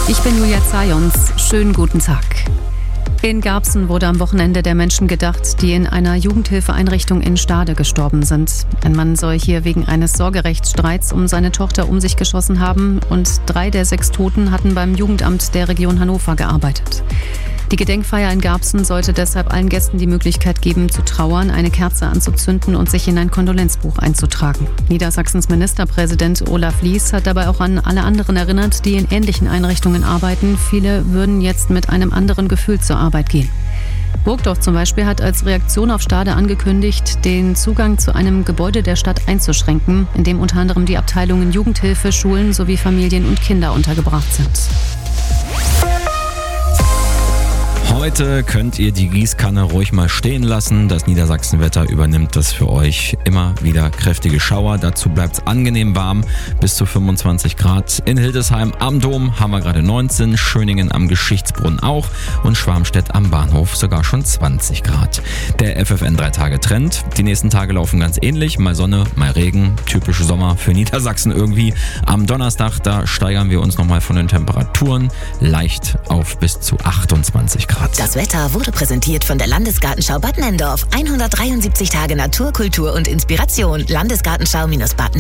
Ich bin Julia Zajons. Schönen guten Tag. In Garbsen wurde am Wochenende der Menschen gedacht, die in einer Jugendhilfeeinrichtung in Stade gestorben sind. Ein Mann soll hier wegen eines Sorgerechtsstreits um seine Tochter um sich geschossen haben und 3 der 6 Toten hatten beim Jugendamt der Region Hannover gearbeitet. Die Gedenkfeier in Garbsen sollte deshalb allen Gästen die Möglichkeit geben, zu trauern, eine Kerze anzuzünden und sich in ein Kondolenzbuch einzutragen. Niedersachsens Ministerpräsident Olaf Lies hat dabei auch an alle anderen erinnert, die in ähnlichen Einrichtungen arbeiten. Viele würden jetzt mit einem anderen Gefühl zur Arbeit gehen. Burgdorf zum Beispiel hat als Reaktion auf Stade angekündigt, den Zugang zu einem Gebäude der Stadt einzuschränken, in dem unter anderem die Abteilungen Jugendhilfe, Schulen sowie Familien und Kinder untergebracht sind. Heute könnt ihr die Gießkanne ruhig mal stehen lassen. Das Niedersachsenwetter übernimmt das für euch. Immer wieder kräftige Schauer. Dazu bleibt es angenehm warm, bis zu 25 Grad. In Hildesheim am Dom haben wir gerade 19, Schöningen am Geschichtsbrunnen auch und Schwarmstedt am Bahnhof sogar schon 20 Grad. Der FFN 3-Tage-Trend. Die nächsten Tage laufen ganz ähnlich. Mal Sonne, mal Regen. Typisch Sommer für Niedersachsen irgendwie. Am Donnerstag, da steigern wir uns nochmal von den Temperaturen leicht auf bis zu 28 Grad. Das Wetter wurde präsentiert von der Landesgartenschau Bad Nenndorf. 173 Tage Natur, Kultur und Inspiration. Landesgartenschau-badnenndorf.de.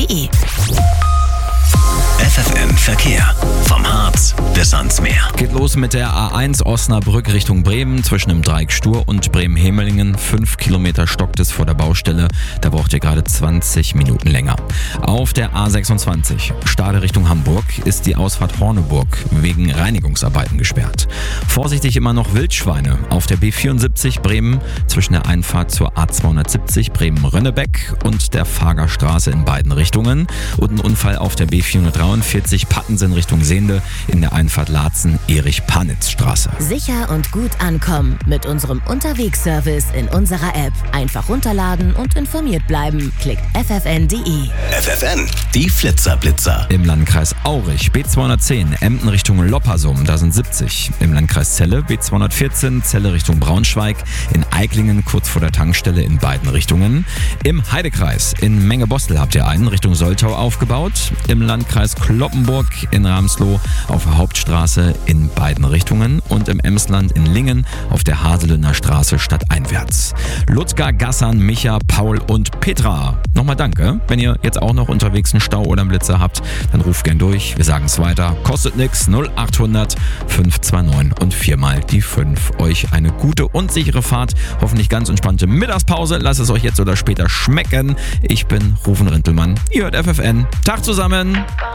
FFN Verkehr. Vom Harz bis ans Meer. Geht los mit der A1 Osnabrück Richtung Bremen zwischen dem Dreieck Stur und Bremen-Hemelingen. 5 Kilometer stockt es vor der Baustelle. Da braucht ihr gerade 20 Minuten länger. Auf der A26 Stade Richtung Hamburg ist die Ausfahrt Horneburg wegen Reinigungsarbeiten gesperrt. Vorsichtig immer noch Wildschweine auf der B74 Bremen zwischen der Einfahrt zur A270 Bremen-Rönnebeck und der Fagerstraße in beiden Richtungen. Und ein Unfall auf der B443 Pattensen Richtung Sehnde in der Einfahrt Laatzen-Erich-Panitz-Straße. Sicher und gut ankommen mit unserem Unterwegsservice in unserer App. Einfach runterladen und informiert bleiben. Klickt ffn.de. FFN, die Flitzer-Blitzer. Im Landkreis Aurich B210 Emden Richtung Loppersum, da sind 70. Im Landkreis Celle B214 Celle Richtung Braunschweig. In Eiklingen kurz vor der Tankstelle in beiden Richtungen. Im Heidekreis in Menge-Bostel habt ihr einen Richtung Soltau aufgebaut. Im Landkreis Cloppenburg in Ramsloh auf der Hauptstraße in beiden Richtungen und im Emsland in Lingen auf der Haseliner Straße stadteinwärts. Ludger, Gassan, Micha, Paul und Petra. Nochmal danke. Wenn ihr jetzt auch noch unterwegs einen Stau oder einen Blitzer habt, dann ruft gern durch. Wir sagen es weiter. Kostet nix. 0800 529 und 4 mal die 5. Euch eine gute und sichere Fahrt. Hoffentlich ganz entspannte Mittagspause. Lasst es euch jetzt oder später schmecken. Ich bin Rufen Rintelmann. Ihr hört FFN. Tag zusammen.